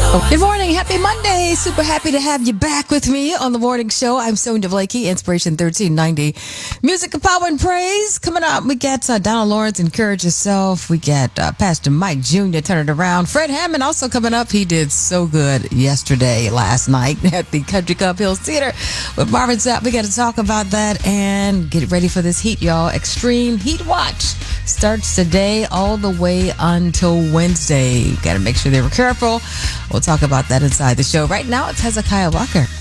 Good morning. Happy Monday. Super happy to have you back with me on the morning show. I'm Sonia Blakey, Inspiration 1390. Music of Power and Praise. Coming up, we got Donald Lawrence, Encourage Yourself. We got Pastor Mike Jr., Turn It Around. Fred Hammond also coming up. He did so good last night at the Country Club Hills Theater with Marvin Sapp. We got to talk about that and get ready for this heat, y'all. Extreme Heat Watch starts today all the way until Wednesday. Got to make sure they were careful. We'll talk about that inside the show. Right now, it's Hezekiah Walker.